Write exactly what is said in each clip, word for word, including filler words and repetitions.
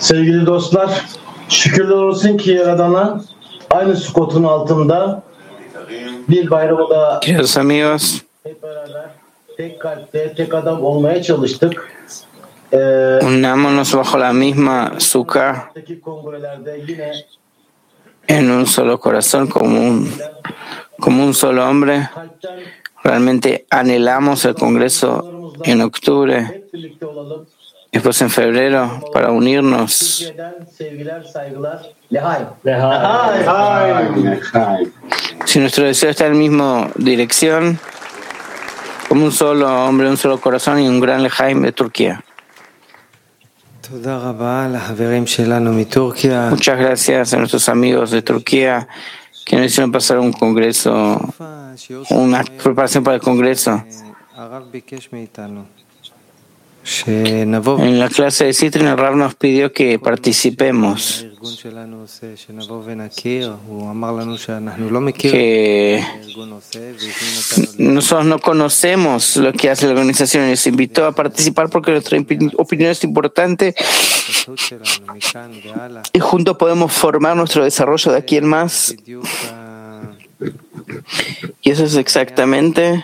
Sevgili dostlar, şükürler olsun ki Yaradan'a aynı sukotun altında bir bayramı da Queridos amigos, hep beraber tek kalpte, tek adam olmaya çalıştık. Ee, unámonos bajo la misma suka kongrelerde yine en un solo corazón, como un, como un solo hombre. kalpten Realmente anhelamos el Congreso en octubre, hep birlikte olalım. después en febrero, para unirnos. Türkiye'den sevgiler, saygılar. Lehay. Lehay. Lehay. Si nuestro deseo está en la misma dirección, como un solo hombre, un solo corazón y un gran lejaim de Turquía. Muchas gracias a nuestros amigos de Turquía que nos hicieron pasar un congreso, una preparación para el congreso. En la clase de Citrin, el Rav nos pidió que participemos, que nosotros no conocemos lo que hace la organización y nos invitó a participar porque nuestra opinión es importante y juntos podemos formar nuestro desarrollo de aquí en más. Y eso es exactamente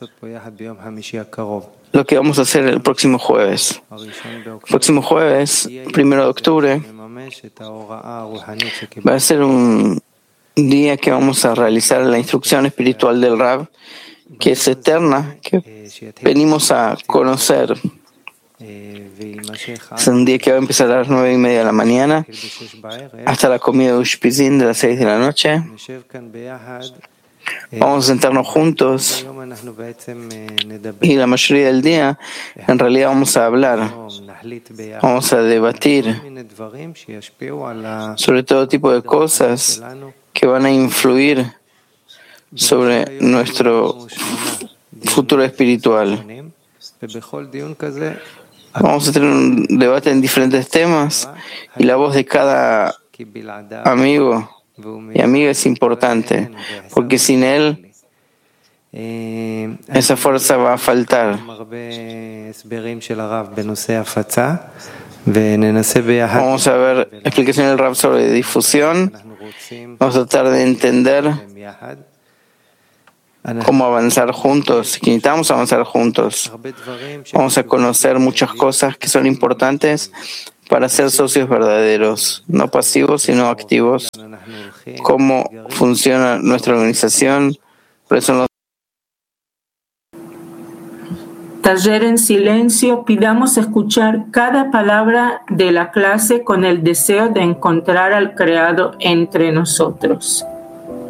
lo que vamos a hacer el próximo jueves. El próximo jueves, primero de octubre, va a ser un día que vamos a realizar la instrucción espiritual del Rav, que es eterna, que venimos a conocer. Es un día que va a empezar a las nueve y media de la mañana hasta la comida de Ushpizin de las seis de la noche. Vamos a sentarnos juntos y la mayoría del día en realidad vamos a hablar, vamos a debatir sobre todo tipo de cosas que van a influir sobre nuestro futuro espiritual. Vamos a tener un debate en diferentes temas y la voz de cada amigo y amiga es importante, porque sin él esa fuerza va a faltar. Vamos a ver la explicación del Rav sobre difusión. Vamos a tratar de entender cómo avanzar juntos, que necesitamos avanzar juntos. Vamos a conocer muchas cosas que son importantes para ser socios verdaderos, no pasivos sino activos. Cómo funciona nuestra organización. Por eso nos... Taller en silencio, pidamos escuchar cada palabra de la clase con el deseo de encontrar al Creador entre nosotros.